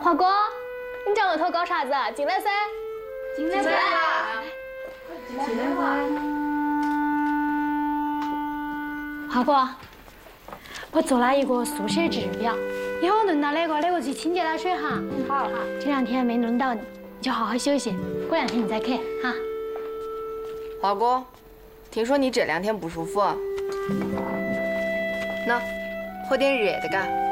华哥，你在外头搞啥子？进来噻！ 进来吧。进来吧。 华哥，我做了一个速写制表，以后轮到哪个去清洁了水哈。好。这2天没轮到你，你就好好休息，过2天你再去哈。 华哥，听说你这2天不舒服，那喝点热的嘎。